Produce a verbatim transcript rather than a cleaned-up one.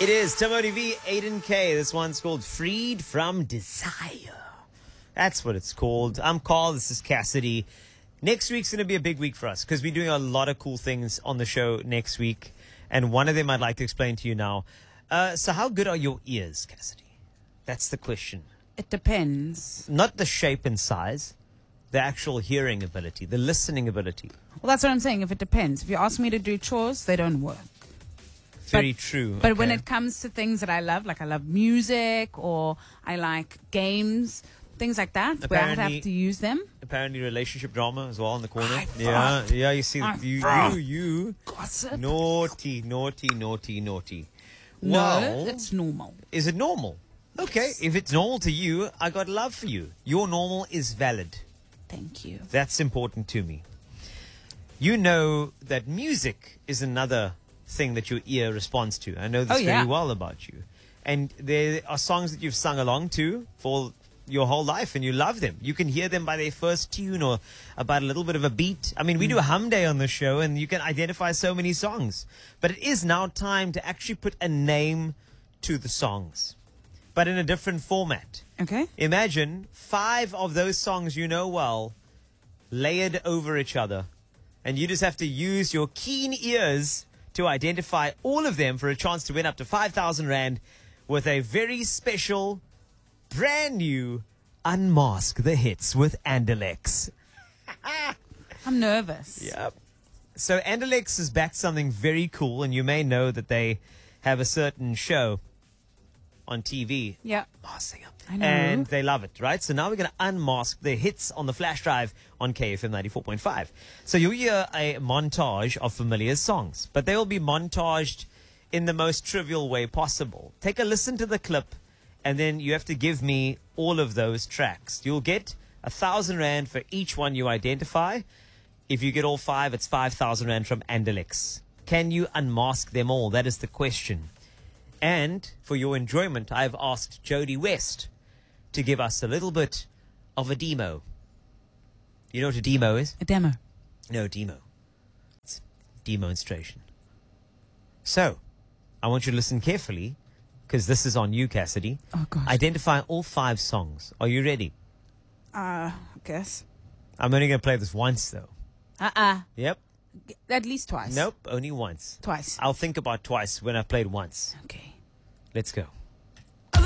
It is Timothy V, Aiden K. This one's called Freed from Desire. That's what it's called. I'm Carl. This is Cassidy. Next week's going to be a big week for us because we're doing a lot of cool things on the show next week. And one of them I'd like to explain to you now. Uh, so how good are your ears, Cassidy? That's the question. It depends. Not the shape and size, the actual hearing ability, the listening ability. Well, that's what I'm saying. If it depends. If you ask me to do chores, they don't work. Very but, true. But okay. when it comes to things that I love, like I love music or I like games, things like that, where I'd have to use them. Apparently relationship drama as well in the corner. I yeah, fuck. yeah, you see, I you, fuck. you, you, Gossip. naughty, naughty, naughty, naughty. No, Well, it's normal. is it normal? Okay, Yes. if it's normal to you, I got love for you. Your normal is valid. Thank you. That's important to me. You know that music is another thing that your ear responds to. I know this Oh, yeah. very well about you. And there are songs that you've sung along to for your whole life and you love them. You can hear them by their first tune or about a little bit of a beat. I mean, we do a hum day on the show and you can identify so many songs. But it is now time to actually put a name to the songs, but in a different format. Okay. Imagine five of those songs you know well layered over each other, and you just have to use your keen ears to identify all of them for a chance to win up to five thousand rand with a very special, brand new Unmask the Hits with Andalex. I'm nervous. Yep. So Andalex has backed something very cool, and you may know that they have a certain show on T V. Yeah. Masking up. I know. And they love it, right? So now we're going to unmask the hits on the flash drive on K F M ninety-four point five. So you'll hear a montage of familiar songs, but they will be montaged in the most trivial way possible. Take a listen to the clip, and then you have to give me all of those tracks. You'll get a thousand rand for each one you identify. If you get all five, it's five thousand rand from Andalex. Can you unmask them all? That is the question. And for your enjoyment, I've asked Jody West to give us a little bit of a demo. You know what a demo is? A demo. No, demo. It's demonstration. So, I want you to listen carefully, because this is on you, Cassidy. Oh, gosh. Identify all five songs. Are you ready? Uh, I guess. I'm only going to play this once, though. Uh-uh. Yep. At least twice. Nope, only once. Twice. I'll think about twice when I played once. Okay. Let's go.